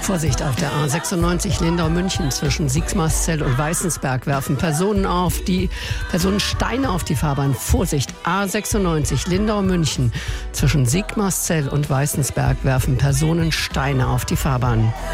Vorsicht auf der A96 Lindau-München zwischen Sigmaringen und Weißensberg werfen Personen Steine auf die Fahrbahn. Vorsicht, A96 Lindau-München zwischen Sigmaringen und Weißensberg werfen Personen Steine auf die Fahrbahn.